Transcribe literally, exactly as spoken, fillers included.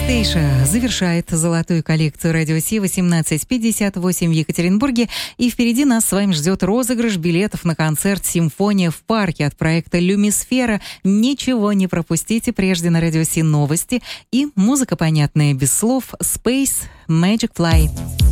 Тейша завершает золотую коллекцию Радио Си восемнадцать пятьдесят восемь в Екатеринбурге. И впереди нас с вами ждет розыгрыш билетов на концерт «Симфония в парке» от проекта «Люмисфера». Ничего не пропустите. Прежде на Радио Си новости и музыка, понятная без слов. Space Magic Fly.